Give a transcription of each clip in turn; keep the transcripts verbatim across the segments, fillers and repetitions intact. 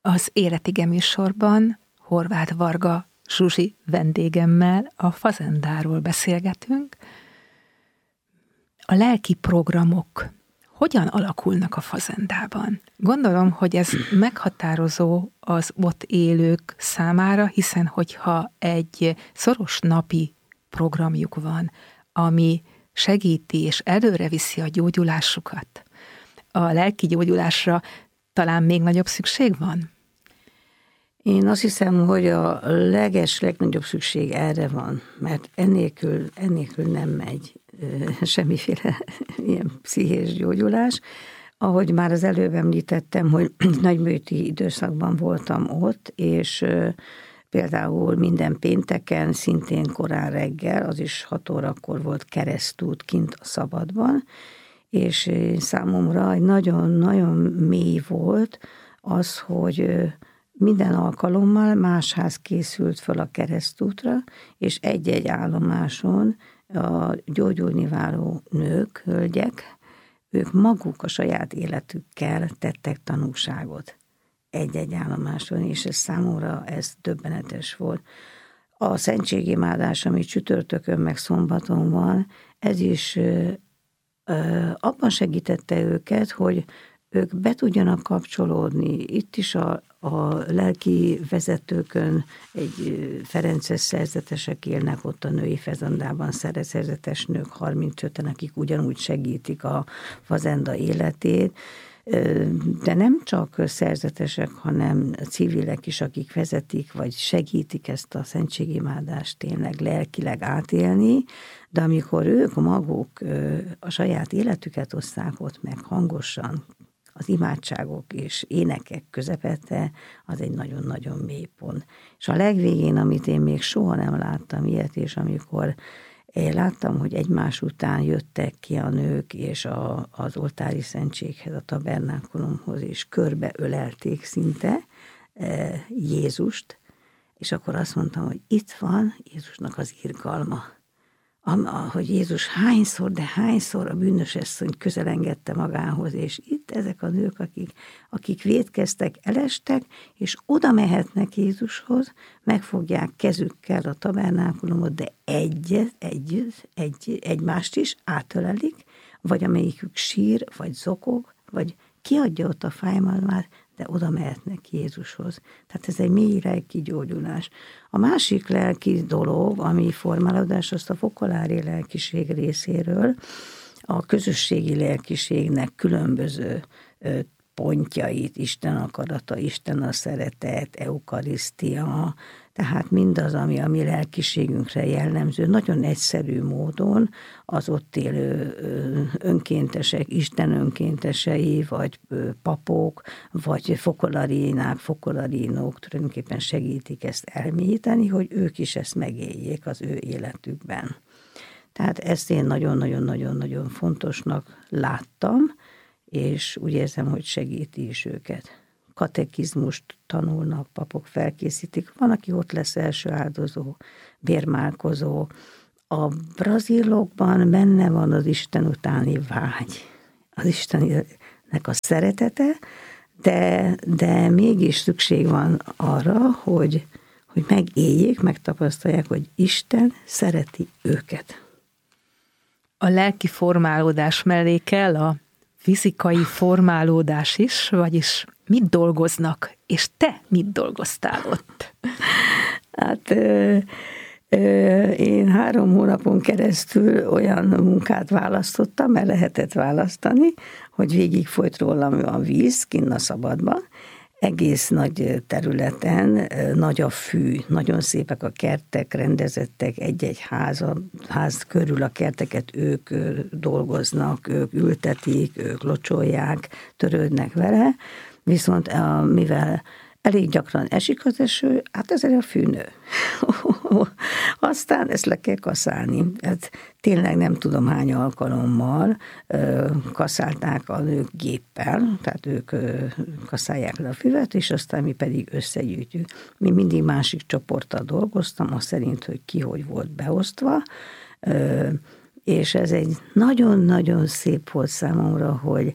Az Életige műsorban Horváth Varga Zsuzsi vendégemmel a fazendáról beszélgetünk. A lelki programok hogyan alakulnak a fazendában? Gondolom, hogy ez meghatározó az ott élők számára, hiszen hogyha egy szoros napi programjuk van, ami segíti és előre viszi a gyógyulásukat, a lelki gyógyulásra talán még nagyobb szükség van? Én azt hiszem, hogy a leges, legnagyobb szükség erre van, mert ennélkül, ennélkül nem megy semmiféle ilyen pszichés gyógyulás. Ahogy már az előbb említettem, hogy nagybőti időszakban voltam ott, és például minden pénteken, szintén korán reggel, az is hat órakor volt keresztút kint a szabadban, és számomra egy nagyon-nagyon mély volt az, hogy minden alkalommal más ház készült föl a keresztútra, és egy-egy állomáson a gyógyulni váló nők, hölgyek, ők maguk a saját életükkel tettek tanúságot egy-egy állomáson, és ez számomra ez döbbenetes volt. A szentségimádás, ami csütörtökön meg szombaton van, ez is ö, ö, abban segítette őket, hogy ők be tudjanak kapcsolódni. Itt is a, a lelki vezetőkön egy ferences szerzetesek élnek ott a női fazendában, szerzetes nők harmincöten, akik ugyanúgy segítik a fazenda életét, de nem csak szerzetesek, hanem civilek is, akik vezetik, vagy segítik ezt a szentségimádást tényleg lelkileg átélni, de amikor ők maguk a saját életüket osszák ott meg hangosan, az imádságok és énekek közepette, az egy nagyon-nagyon mély pont. És a legvégén, amit én még soha nem láttam ilyet, és amikor én láttam, hogy egymás után jöttek ki a nők, és a, az oltári szentséghez, a tabernákulumhoz, és körbe ölelték szinte e, Jézust, és akkor azt mondtam, hogy itt van Jézusnak az irgalma. Hogy Jézus hányszor, de hányszor a bűnös asszony közelengedte magához, és itt ezek a nők, akik, akik vétkeztek, elestek, és oda mehetnek Jézushoz, megfogják kezükkel a tabernákulumot, de egyet, együtt, egy, egymást is átölelik, vagy amelyikük sír, vagy zokog, vagy kiadja ott a fájdalmát, de oda mehetnek Jézushoz. Tehát ez egy mély lelki gyógyulás. A másik lelki dolog, ami formálódás, azt a fokolári lelkiség részéről, a közösségi lelkiségnek különböző pontjait, Isten akarata, Isten a szeretet, eukarisztia, tehát mindaz, ami a mi lelkiségünkre jellemző, nagyon egyszerű módon az ott élő önkéntesek, Isten önkéntesei, vagy papok, vagy fokolariénák, fokolarinók tulajdonképpen segítik ezt elmélyíteni, hogy ők is ezt megéljék az ő életükben. Tehát ezt én nagyon-nagyon-nagyon-nagyon fontosnak láttam, és úgy érzem, hogy segíti is őket. Katekizmust tanulnak, papok felkészítik. Van, aki ott lesz első áldozó, bérmálkozó. A brazilokban benne van az Isten utáni vágy, az Istennek a szeretete, de, de mégis szükség van arra, hogy, hogy megéljék, megtapasztalják, hogy Isten szereti őket. A lelki formálódás mellé kell a fizikai formálódás is, vagyis mit dolgoznak, és te mit dolgoztál ott? Hát ö, ö, én három hónapon keresztül olyan munkát választottam, mert lehetett választani, hogy végig folyt rólam a víz kinn a szabadban, egész nagy területen, nagy a fű, nagyon szépek a kertek, rendezettek, egy-egy ház, ház körül a kerteket ők dolgoznak, ők ültetik, ők locsolják, törődnek vele, viszont mivel elég gyakran esik az eső, hát ezért a fűnő. Aztán ezt le kell kaszálni. Hát tényleg nem tudom hány alkalommal ö, kaszálták a nők géppel, tehát ők ö, kaszálják le a füvet, és aztán mi pedig összegyűjtjük. Mi mindig másik csoporttal dolgoztam, az szerint, hogy ki hogy volt beosztva, ö, és ez egy nagyon-nagyon szép volt számomra, hogy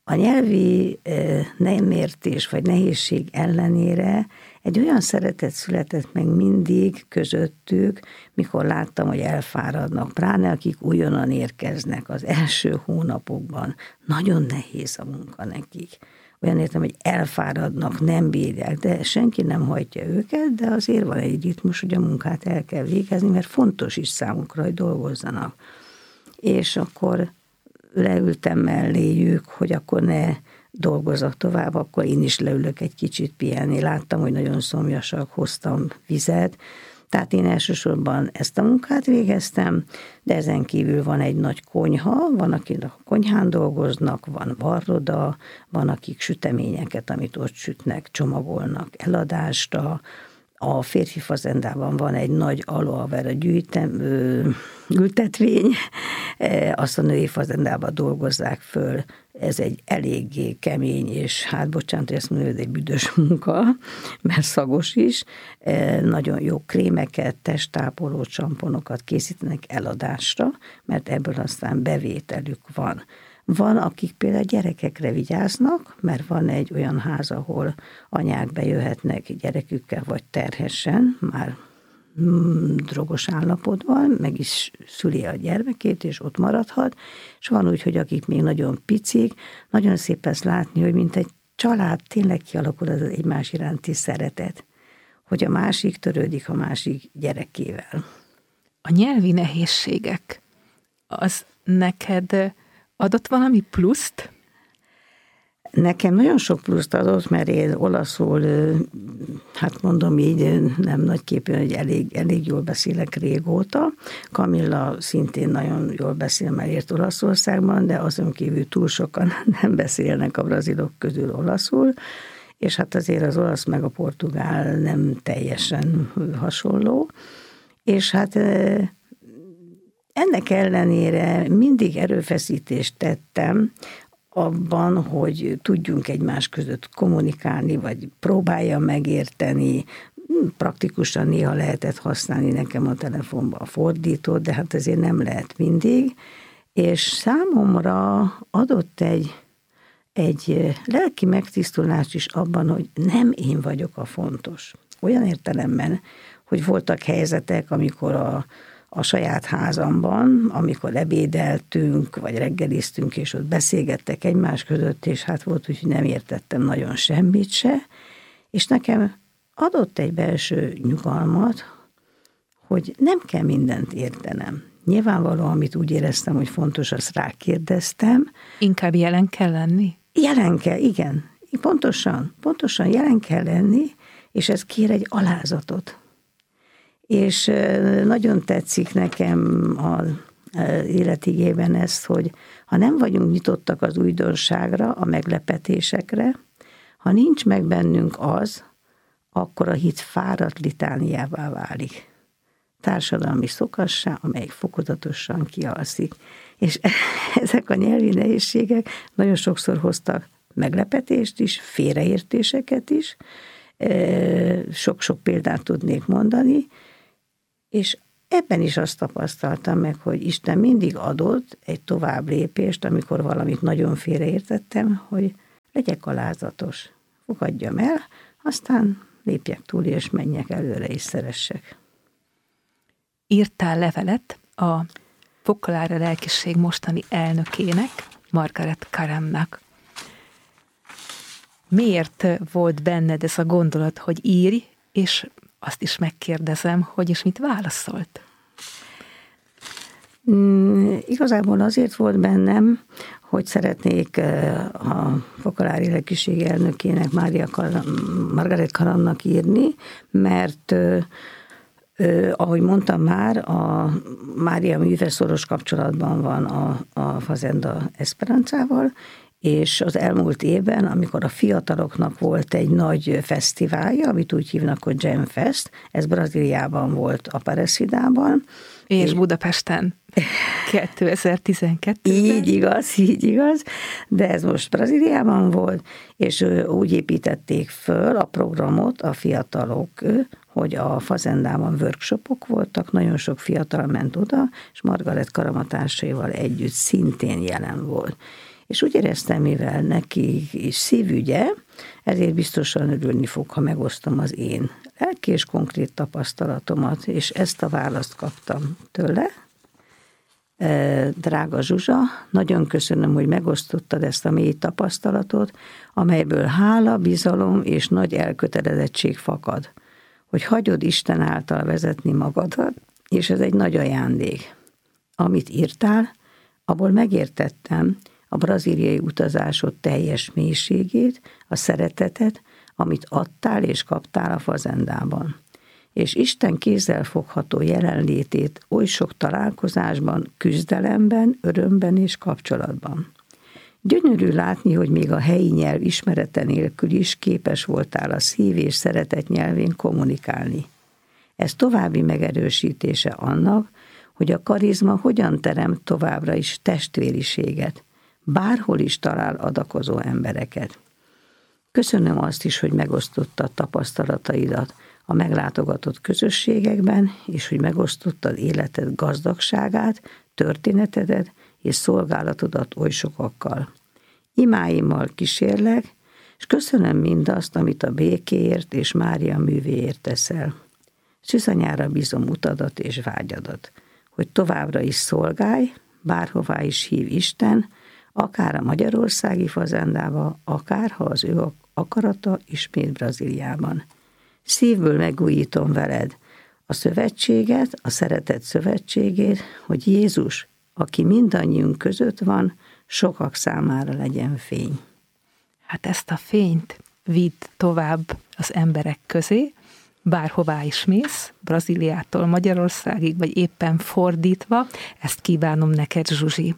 A nyelvi nem értés vagy nehézség ellenére egy olyan szeretet született meg mindig közöttük, mikor láttam, hogy elfáradnak, pláne akik újonnan érkeznek az első hónapokban. Nagyon nehéz a munka nekik. Olyan értem, hogy elfáradnak, nem bírják, de senki nem hajtja őket, de azért van egy ritmus, hogy a munkát el kell végezni, mert fontos is számukra, hogy dolgozzanak. És akkor leültem melléjük, hogy akkor ne dolgozzak tovább, akkor én is leülök egy kicsit pihenni. Láttam, hogy nagyon szomjasak, hoztam vizet, tehát én elsősorban ezt a munkát végeztem, de ezen kívül van egy nagy konyha, van, akik a konyhán dolgoznak, van varroda, van, akik süteményeket, amit ott sütnek, csomagolnak eladásra. A férfi fazendában van egy nagy aloe vera gyűjtem, ö, ültetvény, azt a női fazendában dolgozzák föl. Ez egy eléggé kemény, és hát bocsánat, hogy ezt mondom, hogy egy büdös munka, mert szagos is. Nagyon jó krémeket, testtápoló csamponokat készítenek eladásra, mert ebből aztán bevételük van. Van, akik például gyerekekre vigyáznak, mert van egy olyan ház, ahol anyák bejöhetnek gyerekükkel, vagy terhesen, már mm, drogos állapotban, meg is szüli a gyermekét, és ott maradhat, és van úgy, hogy akik még nagyon picik, nagyon szép ezt látni, hogy mint egy család tényleg kialakul az egymás iránti szeretet, hogy a másik törődik a másik gyerekével. A nyelvi nehézségek, az neked adott valami pluszt? Nekem nagyon sok pluszt adott, mert én olaszul, hát mondom így, nem nagyképűen, hogy elég, elég jól beszélek régóta. Kamilla szintén nagyon jól beszél, mert ért Olaszországban, de azon kívül túl sokan nem beszélnek a brazilok közül olaszul, és hát azért az olasz meg a portugál nem teljesen hasonló. És hát ennek ellenére mindig erőfeszítést tettem abban, hogy tudjunk egymás között kommunikálni, vagy próbáljam megérteni. Praktikusan néha lehetett használni nekem a telefonba a fordítót, de hát azért nem lehet mindig. És számomra adott egy, egy lelki megtisztulást is abban, hogy nem én vagyok a fontos. Olyan értelemben, hogy voltak helyzetek, amikor a a saját házamban, amikor ebédeltünk, vagy reggeliztünk, és ott beszélgettek egymás között, és hát volt, hogy nem értettem nagyon semmit se, és nekem adott egy belső nyugalmat, hogy nem kell mindent értenem. Nyilvánvalóan, amit úgy éreztem, hogy fontos, azt rákérdeztem. Inkább jelen kell lenni? Jelen kell, igen. Pontosan, pontosan jelen kell lenni, és ez kér egy alázatot. És nagyon tetszik nekem az életigében ezt, hogy ha nem vagyunk nyitottak az újdonságra, a meglepetésekre, ha nincs meg bennünk az, akkor a hit fáradt litániává válik. Társadalmi szokassá, amelyik fokozatosan kialszik. És ezek a nyelvi nehézségek nagyon sokszor hoztak meglepetést is, félreértéseket is. Sok-sok példát tudnék mondani, és ebben is azt tapasztaltam meg, hogy Isten mindig adott egy tovább lépést, amikor valamit nagyon félreértettem, hogy legyek alázatos, fogadjam el, aztán lépjek túl, és menjek előre, és szeressek. Írtál levelet a Fokolári Lelkiség mostani elnökének, Margaret Karamnak. Miért volt benned ez a gondolat, hogy írj, és azt is megkérdezem, hogy és mit válaszolt? Mm, igazából azért volt bennem, hogy szeretnék a Fokolári Lelkiség elnökének, Mária Karam, Margaret Karamnak írni, mert Ö, ahogy mondtam már, a Mária műve szoros kapcsolatban van a, a Fazenda Esperanzával, és az elmúlt évben, amikor a fiataloknak volt egy nagy fesztiválja, amit úgy hívnak, hogy Jam Fest, ez Brazíliában volt, Aparecidában. És, és Budapesten kétezer-tizenkettőben. Így igaz, így igaz, de ez most Brazíliában volt, és úgy építették föl a programot a fiatalok, hogy a Fazendában workshopok voltak, nagyon sok fiatal ment oda, és Margaret Karam társaival együtt szintén jelen volt. És úgy éreztem, mivel neki is szívügye, ezért biztosan örülni fog, ha megosztom az én lelki és konkrét tapasztalatomat, és ezt a választ kaptam tőle. Drága Zsuzsa, nagyon köszönöm, hogy megosztottad ezt a mély tapasztalatot, amelyből hála, bizalom és nagy elkötelezettség fakad, hogy hagyod Isten által vezetni magadat, és ez egy nagy ajándék. Amit írtál, abból megértettem a brazíliai utazásod teljes mélységét, a szeretetet, amit adtál és kaptál a fazendában. És Isten kézzelfogható jelenlétét oly sok találkozásban, küzdelemben, örömben és kapcsolatban. Gyönyörű látni, hogy még a helyi nyelv ismerete nélkül is képes voltál a szív és szeretet nyelvén kommunikálni. Ez további megerősítése annak, hogy a karizma hogyan teremt továbbra is testvériséget, bárhol is talál adakozó embereket. Köszönöm azt is, hogy megosztottad tapasztalataidat a meglátogatott közösségekben, és hogy megosztottad életed gazdagságát, történetedet és szolgálatodat oly sokakkal. Imáimmal kísérlek, és köszönöm mindazt, amit a békéért és Mária művéért teszel. Szűzanyára bízom utadat és vágyadat, hogy továbbra is szolgálj, bárhová is hív Isten, akár a magyarországi fazendába, akár ha az ő akarata ismét Brazíliában. Szívből megújítom veled a szövetséget, a szeretet szövetségét, hogy Jézus, aki mindannyiunk között van, sokak számára legyen fény. Hát ezt a fényt vidd tovább az emberek közé, bárhová is mész, Brazíliától Magyarországig, vagy éppen fordítva, ezt kívánom neked, Zsuzsi.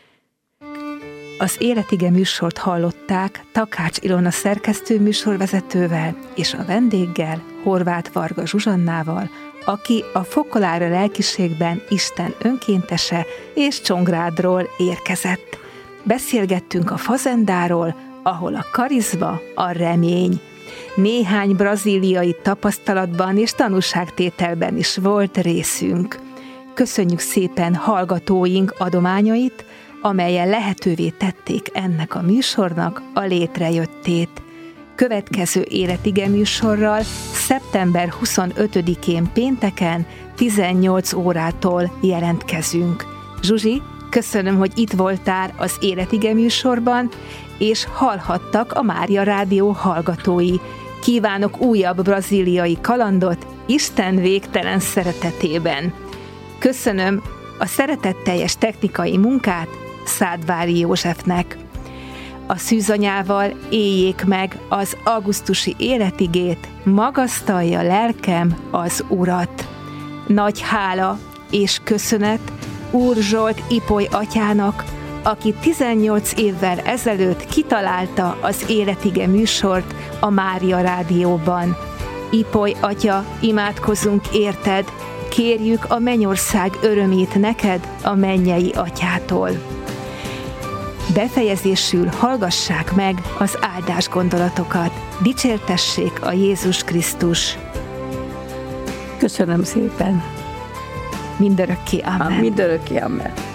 Az Életige műsort hallották Takács Ilona szerkesztő műsorvezetővel és a vendéggel, Horváth Varga Zsuzsannával, aki a Fokolára lelkiségben Isten önkéntese és Csongrádról érkezett. Beszélgettünk a fazendáról, ahol a karizma a remény. Néhány brazíliai tapasztalatban és tanúságtételben is volt részünk. Köszönjük szépen hallgatóink adományait, amelyen lehetővé tették ennek a műsornak a létrejöttét. Következő Életige műsorral szeptember huszonötödikén pénteken tizennyolc órától jelentkezünk. Zsuzsi, köszönöm, hogy itt voltál az Életige műsorban, és hallhattak a Mária Rádió hallgatói. Kívánok újabb brazíliai kalandot Isten végtelen szeretetében. Köszönöm a szeretetteljes technikai munkát Szádvári Józsefnek. A szűzanyával éljék meg az augusztusi életigét, magasztalja lelkem az Urat. Nagy hála és köszönet Úr Zsolt Ipoly atyának, aki tizennyolc évvel ezelőtt kitalálta az Életige műsort a Mária Rádióban. Ipoly atya, imádkozzunk érted, kérjük a mennyország örömét neked a mennyei atyától. Befejezésül hallgassák meg az áldás gondolatokat. Dicsértessék a Jézus Krisztus. Köszönöm szépen. Mindörökké amen. Mindörökké amen.